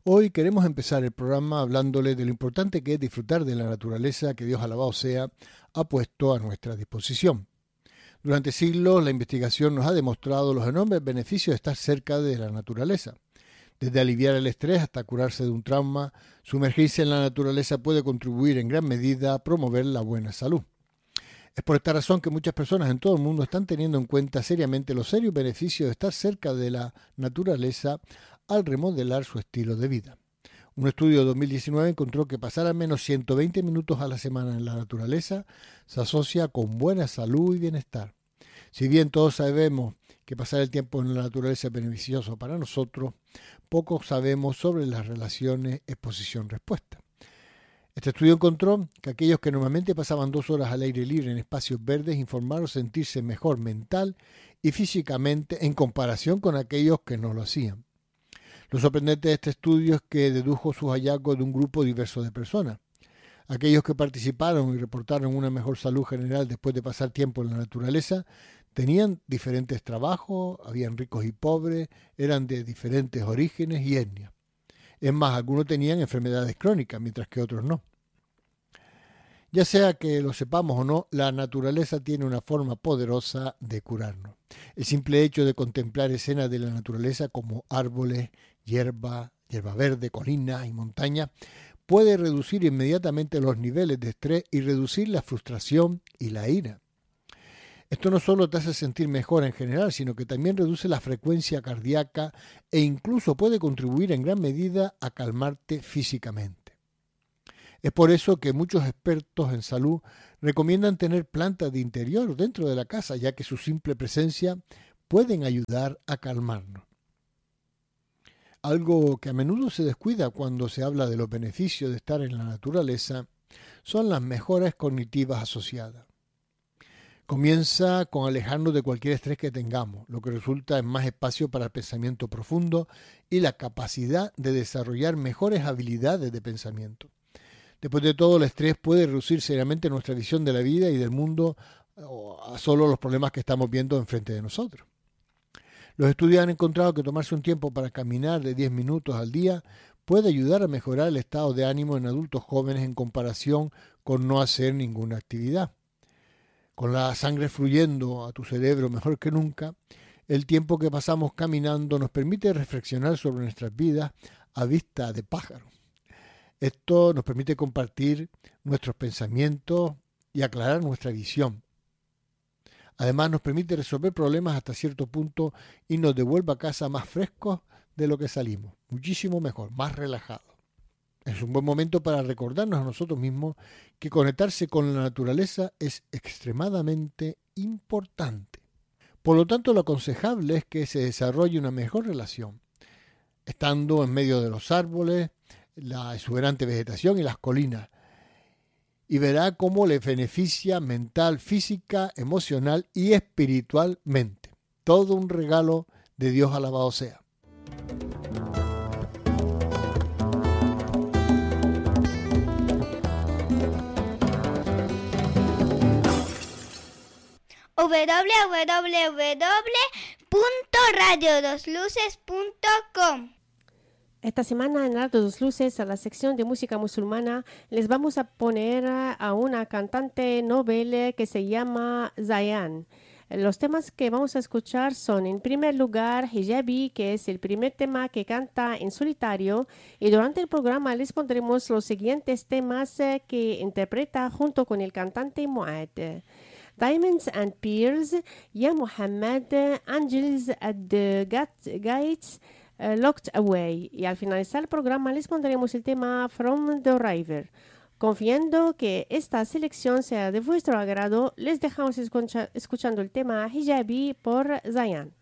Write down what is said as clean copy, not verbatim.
Hoy queremos empezar el programa hablándole de lo importante que es disfrutar de la naturaleza que Dios alabado sea ha puesto a nuestra disposición. Durante siglos la investigación nos ha demostrado los enormes beneficios de estar cerca de la naturaleza. Desde aliviar el estrés hasta curarse de un trauma, sumergirse en la naturaleza puede contribuir en gran medida a promover la buena salud. Es por esta razón que muchas personas en todo el mundo están teniendo en cuenta seriamente los serios beneficios de estar cerca de la naturaleza al remodelar su estilo de vida. Un estudio de 2019 encontró que pasar al menos 120 minutos a la semana en la naturaleza se asocia con buena salud y bienestar. Si bien todos sabemos que pasar el tiempo en la naturaleza es beneficioso para nosotros, poco sabemos sobre las relaciones exposición-respuesta. Este estudio encontró que aquellos que normalmente pasaban 2 horas al aire libre en espacios verdes informaron sentirse mejor mental y físicamente en comparación con aquellos que no lo hacían. Lo sorprendente de este estudio es que dedujo sus hallazgos de un grupo diverso de personas. Aquellos que participaron y reportaron una mejor salud general después de pasar tiempo en la naturaleza tenían diferentes trabajos, habían ricos y pobres, eran de diferentes orígenes y etnias. Es más, algunos tenían enfermedades crónicas, mientras que otros no. Ya sea que lo sepamos o no, la naturaleza tiene una forma poderosa de curarnos. El simple hecho de contemplar escenas de la naturaleza como árboles, hierba verde, colinas y montañas puede reducir inmediatamente los niveles de estrés y reducir la frustración y la ira. Esto no solo te hace sentir mejor en general, sino que también reduce la frecuencia cardíaca e incluso puede contribuir en gran medida a calmarte físicamente. Es por eso que muchos expertos en salud recomiendan tener plantas de interior dentro de la casa, ya que su simple presencia pueden ayudar a calmarnos. Algo que a menudo se descuida cuando se habla de los beneficios de estar en la naturaleza son las mejoras cognitivas asociadas. Comienza con alejarnos de cualquier estrés que tengamos, lo que resulta en más espacio para el pensamiento profundo y la capacidad de desarrollar mejores habilidades de pensamiento. Después de todo, el estrés puede reducir seriamente nuestra visión de la vida y del mundo a solo los problemas que estamos viendo enfrente de nosotros. Los estudios han encontrado que tomarse un tiempo para caminar de 10 minutos al día puede ayudar a mejorar el estado de ánimo en adultos jóvenes en comparación con no hacer ninguna actividad. Con la sangre fluyendo a tu cerebro mejor que nunca, el tiempo que pasamos caminando nos permite reflexionar sobre nuestras vidas a vista de pájaro. Esto nos permite compartir nuestros pensamientos y aclarar nuestra visión. Además, nos permite resolver problemas hasta cierto punto y nos devuelve a casa más frescos de lo que salimos, muchísimo mejor, más relajados. Es un buen momento para recordarnos a nosotros mismos que conectarse con la naturaleza es extremadamente importante. Por lo tanto, lo aconsejable es que se desarrolle una mejor relación, estando en medio de los árboles, la exuberante vegetación y las colinas, y verá cómo le beneficia mental, física, emocional y espiritualmente. Todo un regalo de Dios alabado sea. www.radiodosluces.com. Esta semana en Radio Dos Luces, a la sección de música musulmana, les vamos a poner a una cantante novel que se llama Zayan. Los temas que vamos a escuchar son, en primer lugar, Hijabi, que es el primer tema que canta en solitario, y durante el programa les pondremos los siguientes temas que interpreta junto con el cantante Muad. Diamonds and Pearls, Ya Muhammad, Angels at the Gates, Locked Away. Y al finalizar el programa les pondremos el tema From the River. Confiando que esta selección sea de vuestro agrado, les dejamos escuchando el tema Hijabi por Zayan.